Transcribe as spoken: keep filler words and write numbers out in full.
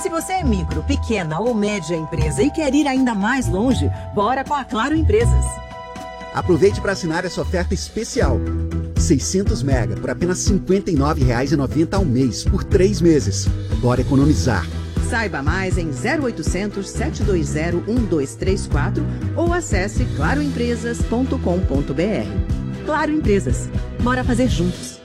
Se você é micro, pequena ou média empresa e quer ir ainda mais longe, bora com a Claro Empresas. Aproveite para assinar essa oferta especial. seiscentos mega por apenas cinquenta e nove reais e noventa centavos ao mês, por três meses. Bora economizar. Saiba mais em zero oitocentos, sete dois zero, um dois três quatro ou acesse claro empresas ponto com ponto br. Claro Empresas. Bora fazer juntos.